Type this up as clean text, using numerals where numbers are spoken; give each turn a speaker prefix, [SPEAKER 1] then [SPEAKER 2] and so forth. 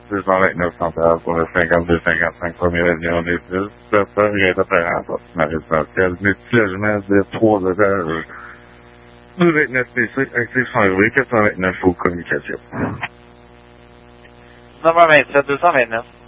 [SPEAKER 1] 229 centrales pour le 52-55 premier avion des 10. Personne vient d'opération ma résidentielle. Multilogement de 3 étages. 229 PC, actif sans bruit, 429 aux communications.
[SPEAKER 2] Number 27, 229.